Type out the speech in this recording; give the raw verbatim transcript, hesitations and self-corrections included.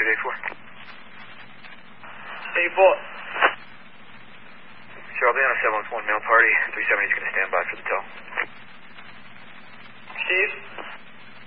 two eight four. eight four. Sure, I'll be on a seven one one male party. three seventy is going to stand by for the tow.